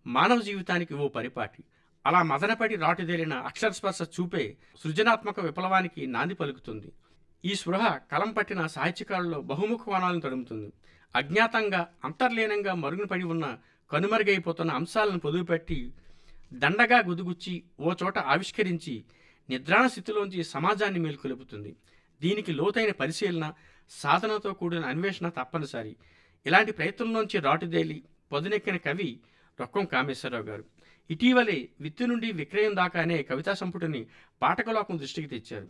మానవ జీవితానికి ఓ పరిపాటి. అలా మదనపడి రాటుదేలిన అక్షరస్పర్శ చూపే సృజనాత్మక విప్లవానికి నాంది పలుకుతుంది. ఈ స్పృహ కలం పట్టిన సాహిత్యకారుల్లో బహుముఖ కోణాలను తడుముతుంది. అజ్ఞాతంగా అంతర్లీనంగా మరుగున పడి ఉన్న కనుమరుగైపోతున్న అంశాలను పొదుపుపెట్టి దండగా గుదిగుచ్చి ఓ చోట ఆవిష్కరించి నిద్రాణ స్థితిలోంచి సమాజాన్ని మేల్కొలుపుతుంది. దీనికి లోతైన పరిశీలన, సాధనతో కూడిన అన్వేషణ తప్పనిసరి. ఇలాంటి ప్రయత్నంలోంచి రాటుదేలి పొదనెక్కిన కవి రొక్కం కామేశ్వరరావు గారు. ఇటీవలే విత్తు నుండి విక్రయం దాకా అనే కవితా సంపుటిని పాఠకలోకం దృష్టికి తెచ్చారు.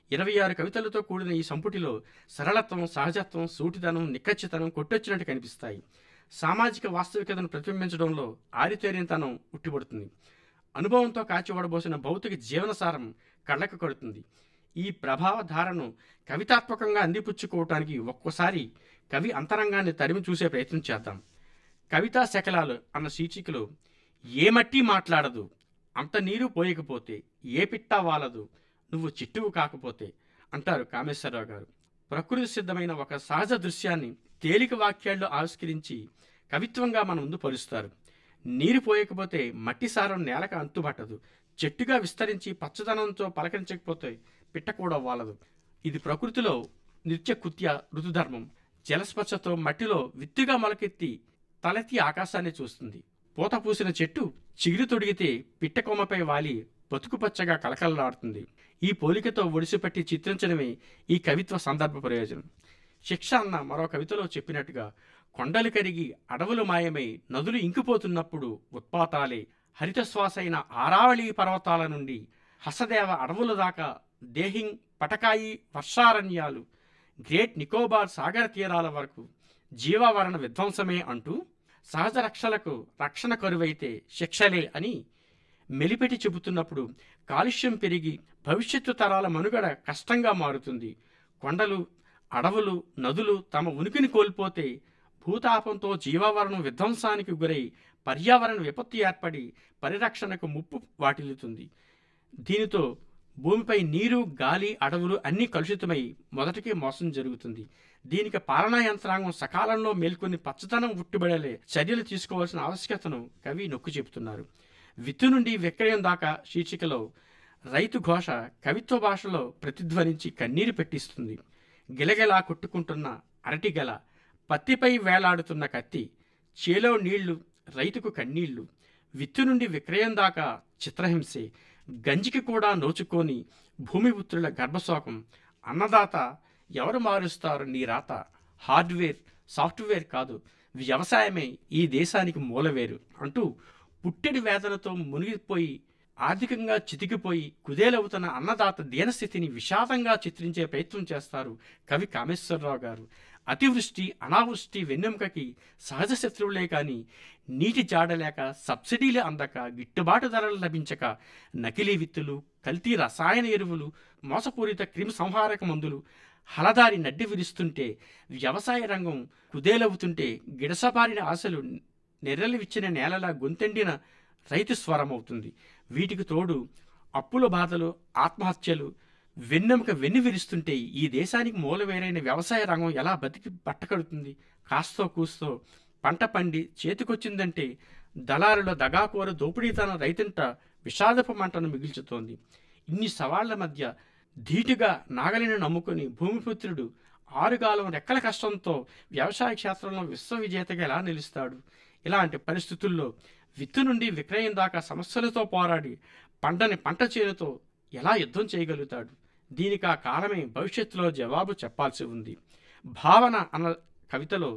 26 కవితలతో కూడిన ఈ సంపుటిలో సరళత్వం, సహజత్వం, సూటిదనం, నిక్కచ్చితనం కొట్టొచ్చినట్టు కనిపిస్తాయి. సామాజిక వాస్తవికతను ప్రతిబింబించడంలో ఆరితేరినతనం ఉట్టిపడుతుంది. అనుభవంతో కాచివడబోసిన భౌతిక జీవనసారం కళ్ళకు కడుతుంది. ఈ ప్రభావ ధారను కవితాత్మకంగా అందిపుచ్చుకోవటానికి ఒక్కోసారి కవి అంతరంగాన్ని తరిమి చూసే ప్రయత్నం చేద్దాం. కవితా శకలాలు అన్న శీర్షికలో ఏ మట్టి మాట్లాడదు, అంత నీరు పోయకపోతే, ఏ పిట్టా వాలదు, నువ్వు చిట్టువు కాకపోతే అంటారు కామేశ్వరరావు గారు. ప్రకృతి సిద్ధమైన ఒక సహజ దృశ్యాన్ని తేలిక వాక్యాల్లో ఆవిష్కరించి కవిత్వంగా మన ముందు పరుస్తారు. నీరు పోయకపోతే మట్టి సారం నేలకు అంతుబట్టదు, చెట్టుగా విస్తరించి పచ్చదనంతో పలకరించకపోతే పిట్ట కూడా వాలదు. ఇది ప్రకృతిలో నిత్య కృత్య ఋతుధర్మం. జలస్పర్శతో మట్టిలో విత్తుగా మొలకెత్తి తలెత్తి ఆకాశాన్ని చూస్తుంది. పూత పూసిన చెట్టు చిగురు తొడిగితే పిట్ట కొమ్మపై వాలి బతుకుపచ్చగా కలకలలాడుతుంది. ఈ పోలికతో ఒడిసిపట్టి చిత్రించడమే ఈ కవిత్వ సందర్భ ప్రయోజనం. శిక్ష అన్న మరో కవితలో చెప్పినట్టుగా కొండలు కరిగి అడవులు మాయమై నదులు ఇంకిపోతున్నప్పుడు ఉత్పాతాలే హరితశ్వాసైన ఆరావళి పర్వతాల నుండి హసదేవ అడవుల దాకా దేహింగ్ పటకాయి వర్షారణ్యాలు గ్రేట్ నికోబార్ సాగర తీరాల వరకు జీవావరణ విధ్వంసమే అంటూ సహజ రక్షలకు రక్షణ కరువైతే శిక్షలే అని మెలిపెట్టి చెబుతున్నప్పుడు కాలుష్యం పెరిగి భవిష్యత్తు తరాల మనుగడ కష్టంగా మారుతుంది. కొండలు, అడవులు, నదులు తమ ఉనికిని కోల్పోతే భూతాపంతో జీవావరణం విధ్వంసానికి గురై పర్యావరణ విపత్తు ఏర్పడి పరిరక్షణకు ముప్పు వాటిల్లుతుంది. దీనితో భూమిపై నీరు, గాలి, అడవులు అన్నీ కలుషితమై మొదటికే మోసం జరుగుతుంది. దీనికి పాలనా యంత్రాంగం సకాలంలో మేల్కొని పచ్చదనం ఉట్టిబడలే చర్యలు తీసుకోవాల్సిన ఆవశ్యకతను కవి నొక్కి చెబుతున్నారు. విత్తు నుండి విక్రయం దాకా శీర్షికలో రైతు ఘోష కవిత్వ భాషలో ప్రతిధ్వనించి కన్నీరు పెట్టిస్తుంది. గిలగిలా కొట్టుకుంటున్న అరటిగల, పత్తిపై వేలాడుతున్న కత్తి, చేలో నీళ్లు, రైతుకు కన్నీళ్లు, విత్తు నుండి విక్రయం దాకా చిత్రహింసే, గంజికి కూడా నోచుకొని భూమిపుత్రుల గర్భశోకం, అన్నదాత ఎవరు మారుస్తారు నీ రాత, హార్డ్వేర్ సాఫ్ట్వేర్ కాదు వ్యవసాయమే ఈ దేశానికి మూలవేరు అంటూ పుట్టెడి వేదనతో మునిగిపోయి ఆర్థికంగా చితికిపోయి కుదేలవుతున్న అన్నదాత దీనస్థితిని విషాదంగా చిత్రించే ప్రయత్నం చేస్తారు కవి కామేశ్వరరావు గారు. అతివృష్టి, అనావృష్టి వెన్నెముకకి సహజ శత్రువులే కానీ నీటి జాడలేక, సబ్సిడీలు అందక, గిట్టుబాటు ధరలు లభించక, నకిలీ విత్తులు, కల్తీ రసాయన ఎరువులు, మోసపూరిత క్రిమి సంహారక మందులు హలదారి నడ్డి విరుస్తుంటే, వ్యవసాయ రంగం కుదేలవుతుంటే గిడసబారిన ఆశలు నెర్రలివిచ్చిన నేలలా గొంతెండిన రైతు స్వరమవుతుంది. వీటికి తోడు అప్పుల బాధలు, ఆత్మహత్యలు వెన్నెముక వెన్ను విరుస్తుంటే ఈ దేశానికి మూలవేరైన వ్యవసాయ రంగం ఎలా బతికి పట్టకడుతుంది? కాస్తో కూస్తో పంట పండి చేతికొచ్చిందంటే దళారుల దగాకోర దోపిడీతనం రైతంట విషాదపు మంటను మిగిల్చుతోంది. ఇన్ని సవాళ్ల మధ్య ధీటుగా నాగలిని నమ్ముకుని భూమిపుత్రుడు ఆరుగాలం రెక్కల కష్టంతో వ్యవసాయ క్షేత్రంలో విశ్వవిజేతగా ఎలా నిలుస్తాడు? ఇలాంటి పరిస్థితుల్లో విత్తు నుండి విక్రయం దాకా సమస్యలతో పోరాడి పంటని పంట చేనుతో ఎలా యుద్ధం చేయగలుగుతాడు? దీనికి ఆ కాలమే భవిష్యత్తులో జవాబు చెప్పాల్సి ఉంది. భావన అన్న కవితలో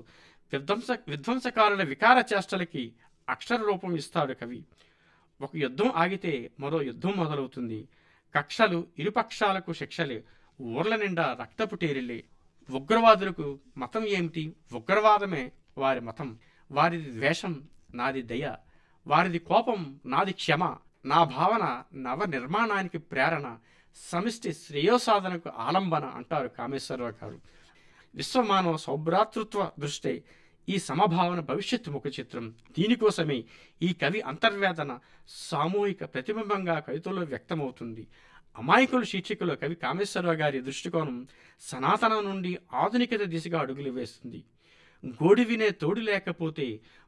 విధ్వంసకారుల వికార చేష్టలకి అక్షర రూపం ఇస్తాడు కవి. ఒక యుద్ధం ఆగితే మరో యుద్ధం మొదలవుతుంది. కక్షలు, ఇరుపక్షాలకు శిక్షలే, ఊర్ల నిండా రక్తపు టేరిలే. ఉగ్రవాదులకు మతం ఏమిటి? ఉగ్రవాదమే వారి మతం. వారిది ద్వేషం, నాది దయ. వారిది కోపం, నాది క్షమ. నా భావన నవ నిర్మాణానికి ప్రేరణ, సమిష్టి శ్రేయోసాధనకు ఆలంబన అంటారు కామేశ్వరరావు గారు. విశ్వమానవ సౌభ్రాతృత్వ దృష్టే ఈ సమభావన భవిష్యత్తు ముఖ చిత్రం. దీనికోసమే ఈ కవి అంతర్వేదన సామూహిక ప్రతిబింబంగా కవితలో వ్యక్తమవుతుంది. అమాయకుల శీర్షికలో కవి కామేశ్వరరావు గారి దృష్టికోణం సనాతనం నుండి ఆధునికత దిశగా అడుగులు వేస్తుంది. గోడి వినే తోడు లేకపోతే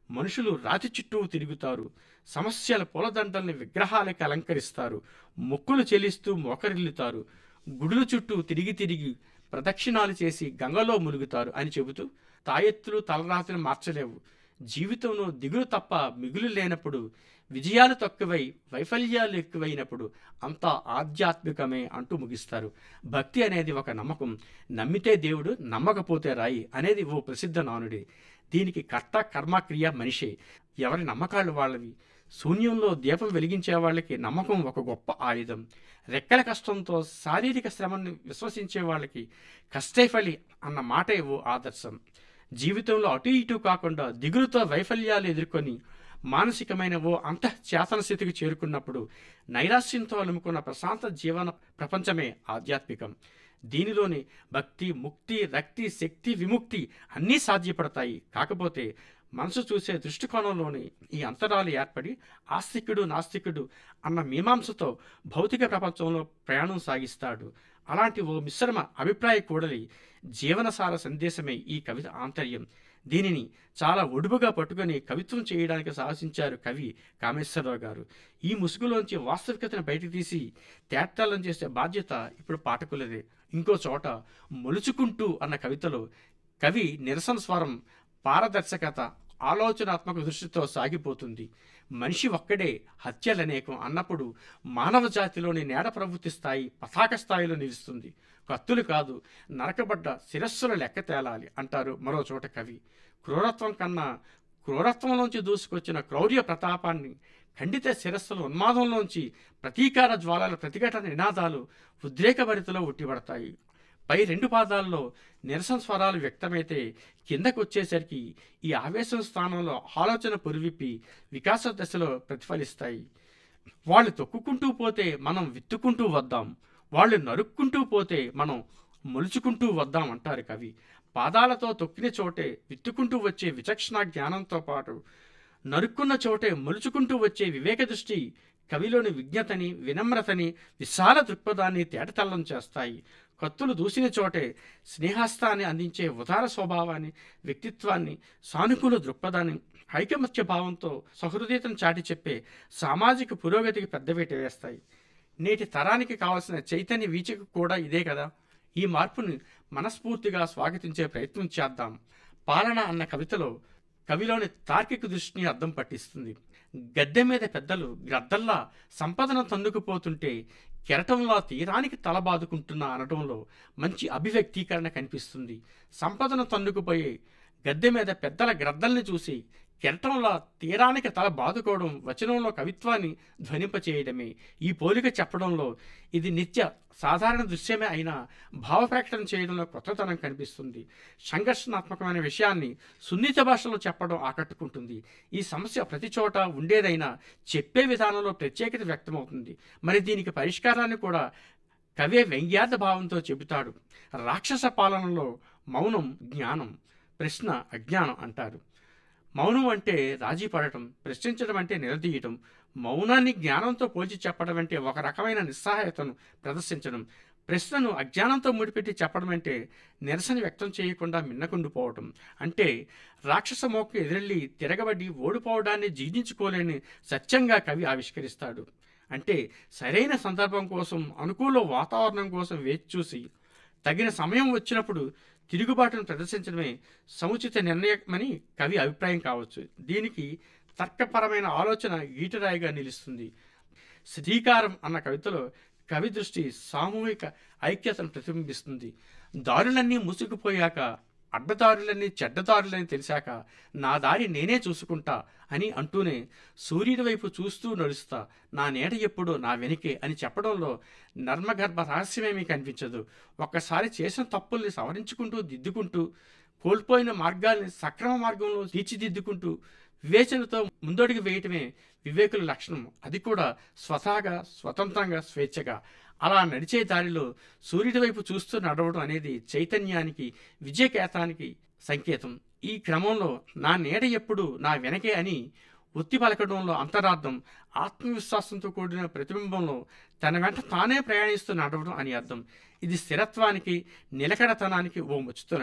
మనుషులు రాతి చుట్టూ తిరుగుతారు, సమస్యల పూలదండల్ని విగ్రహాలకి అలంకరిస్తారు, మొక్కులు చెల్లిస్తూ మోకరిల్లుతారు, గుడుల చుట్టూ తిరిగి తిరిగి ప్రదక్షిణాలు చేసి గంగలో ములుగుతారు అని చెబుతూ తాయెత్తులు తలరాతులు మార్చలేవు, జీవితంలో దిగులు తప్ప మిగులు లేనప్పుడు, విజయాలు తక్కువై వైఫల్యాలు ఎక్కువైనప్పుడు అంతా ఆధ్యాత్మికమే అంటూ ముగిస్తారు. భక్తి అనేది ఒక నమ్మకం, నమ్మితే దేవుడు నమ్మకపోతే రాయి అనేది ఓ ప్రసిద్ధ నానుడి. దీనికి కర్త కర్మ క్రియ మనిషే. ఎవరి నమ్మకాలు వాళ్ళవి. శూన్యంలో దీపం వెలిగించే వాళ్ళకి నమ్మకం ఒక గొప్ప ఆయుధం. రెక్కల కష్టంతో శారీరక శ్రమను విశ్వసించే వాళ్ళకి కష్టైఫలి అన్న మాటే ఓ ఆదర్శం. జీవితంలో అటు ఇటు కాకుండా దిగులుతో వైఫల్యాలు ఎదుర్కొని మానసికమైన ఓ అంతఃచేతన స్థితికి చేరుకున్నప్పుడు నైరాశ్యంతో అలుముకున్న ప్రశాంత జీవన ప్రపంచమే ఆధ్యాత్మికం. దీనిలోని భక్తి, ముక్తి, రక్తి, శక్తి, విముక్తి అన్నీ సాధ్యపడతాయి. కాకపోతే మనసు చూసే దృష్టికోణంలోని ఈ అంతరాలు ఏర్పడి ఆస్తికుడు నాస్తికుడు అన్న మీమాంసతో భౌతిక ప్రపంచంలో ప్రయాణం సాగిస్తాడు. అలాంటి ఓ మిశ్రమ అభిప్రాయ కూడలి జీవనసార సందేశమే ఈ కవిత ఆంతర్యం. దీనిని చాలా ఒడుపుగా పట్టుకొని కవిత్వం చేయడానికి సాహసించారు కవి కామేశ్వరరావు గారు. ఈ ముసుగులోంచి వాస్తవికతను బయటకు తీసి తేటతెల్లం చేసే బాధ్యత ఇప్పుడు పాఠకులదే. ఇంకో చోట మొలుచుకుంటూ అన్న కవితలో కవి నిరసన స్వరం పారదర్శకత ఆలోచనాత్మక దృష్టితో సాగిపోతుంది. మనిషి ఒక్కడే, హత్యలనేకం అన్నప్పుడు మానవ జాతిలోని నేడ ప్రవృత్తి స్థాయి పతాక స్థాయిలో నిలుస్తుంది. కత్తులు కాదు, నరకబడ్డ శిరస్సుల లెక్క తేలాలి అంటారు మరో చోట కవి. క్రూరత్వం కన్నా క్రూరత్వంలోంచి దూసుకొచ్చిన క్రౌర్య ప్రతాపాన్ని, ఖండిత శిరస్సుల ఉన్మాదంలోంచి ప్రతీకార జ్వాలల ప్రతిఘటన నినాదాలు ఉద్రేకభరితలో ఉట్టిపడతాయి. పై రెండు పాదాల్లో నిరసన స్వరాలు వ్యక్తమైతే కిందకొచ్చేసరికి ఈ ఆవేశం స్థానంలో ఆలోచన పొరివిప్పి వికాస దశలో ప్రతిఫలిస్తాయి. వాళ్ళు తొక్కుకుంటూ పోతే మనం విత్తుకుంటూ వద్దాం, వాళ్ళు నరుక్కుంటూ పోతే మనం మొలుచుకుంటూ వద్దాం అంటారు కవి. పాదాలతో తొక్కిన చోటే విత్తుకుంటూ వచ్చే విచక్షణ జ్ఞానంతో పాటు నరుక్కున్న చోటే మొలుచుకుంటూ వచ్చే వివేక దృష్టి కవిలోని విజ్ఞతని, వినమ్రతని, విశాల దృక్పథాన్ని తేటతెల్లం చేస్తాయి. కత్తులు దూసిన చోటే స్నేహాస్తాన్ని అందించే ఉదార స్వభావాన్ని, వ్యక్తిత్వాన్ని, సానుకూల దృక్పథాన్ని, ఐకమత్య భావంతో సహృదయతను చాటి చెప్పే సామాజిక పురోగతికి పెద్దపీట వేస్తాయి. నేటి తరానికి కావాల్సిన చైతన్య వీచిక కూడా ఇదే కదా. ఈ మార్పుని మనస్ఫూర్తిగా స్వాగతించే ప్రయత్నం చేద్దాం. పాలన అన్న కవితలో కవిలోని తార్కిక దృష్టిని అద్దం పట్టిస్తుంది. గద్దె మీద పెద్దలు గ్రద్దల్లా సంపదను తన్నుకుపోతుంటే కెరటంలా తీరానికి తలబాదుకుంటున్న అనడంలో మంచి అభివ్యక్తీకరణ కనిపిస్తుంది. సంపదను తన్నుకుపోయే గద్దె మీద పెద్దల గ్రద్దల్ని చూసి కెరటంలా తీరానికి తల బాదుకోవడం వచనంలో కవిత్వాన్ని ధ్వనింపచేయడమే. ఈ పోలిక చెప్పడంలో ఇది నిత్య సాధారణ దృశ్యమే అయినా భావప్రకటన చేయడంలో కొత్తతనం కనిపిస్తుంది. సంఘర్షణాత్మకమైన విషయాన్ని సున్నిత భాషలో చెప్పడం ఆకట్టుకుంటుంది. ఈ సమస్య ప్రతి చోట ఉండేదైనా చెప్పే విధానంలో ప్రత్యేకత వ్యక్తమవుతుంది. మరి దీనికి పరిష్కారాన్ని కూడా కవే వ్యంగ్యార్థ భావంతో చెబుతాడు. రాక్షస పాలనలో మౌనం జ్ఞానం, ప్రశ్న అజ్ఞానం అంటారు. మౌనం అంటే రాజీ పడటం, ప్రశ్నించడం అంటే నిలదీయటం. మౌనాన్ని జ్ఞానంతో పోల్చి చెప్పడం అంటే ఒక రకమైన నిస్సహాయతను ప్రదర్శించడం. ప్రశ్నను అజ్ఞానంతో ముడిపెట్టి చెప్పడం అంటే నిరసన వ్యక్తం చేయకుండా మిన్నకుండిపోవటం. అంటే రాక్షస మోక్కు ఎదురెళ్ళి తిరగబడి ఓడిపోవడాన్ని జీర్ణించుకోలేని సత్యంగా కవి ఆవిష్కరిస్తాడు. అంటే సరైన సందర్భం కోసం, అనుకూల వాతావరణం కోసం వేచి చూసి తగిన సమయం వచ్చినప్పుడు తిరుగుబాటును ప్రదర్శించడమే సముచిత నిర్ణయమని కవి అభిప్రాయం కావచ్చు. దీనికి తర్కపరమైన ఆలోచన గీటరాయిగా నిలుస్తుంది. శ్రీకారం అన్న కవితలో కవి దృష్టి సామూహిక ఐక్యతను ప్రతిబింబిస్తుంది. దారులన్నీ మూసుకుపోయాక, అడ్డదారులన్నీ చెడ్డదారులని తెలిసాక నా దారి నేనే చూసుకుంటా అని అంటూనే సూర్యుడి వైపు చూస్తూ నడుస్తా, నా నీడ ఎప్పుడు నా వెనుకే అని చెప్పడంలో నర్మగర్భ రహస్యమేమీ కనిపించదు. ఒక్కసారి చేసిన తప్పుల్ని సవరించుకుంటూ దిద్దుకుంటూ, కోల్పోయిన మార్గాల్ని సక్రమ మార్గంలో తీర్చిదిద్దుకుంటూ వివేచనతో ముందడుగు వేయటమే వివేకుల లక్షణం. అది కూడా స్వతహాగా, స్వతంత్రంగా, స్వేచ్ఛగా. అలా నడిచే దారిలో సూర్యుడి వైపు చూస్తూ నడవడం అనేది చైతన్యానికి, విజయకేతానికి సంకేతం. ఈ క్రమంలో నా నీడ ఎప్పుడు నా వెనకే అని ఒత్తి పలకడంలో అంతరార్థం ఆత్మవిశ్వాసంతో కూడిన ప్రతిబింబంలో తన వెంట తానే ప్రయాణిస్తూ నడవడం అని అర్థం. ఇది స్థిరత్వానికి, నిలకడతనానికి ఓ ముచ్చుతునక.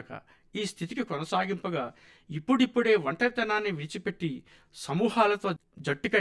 ఈ స్థితికి కొనసాగింపుగా ఇప్పుడిప్పుడే ఒంటరితనాన్ని విడిచిపెట్టి సమూహాలతో జట్టు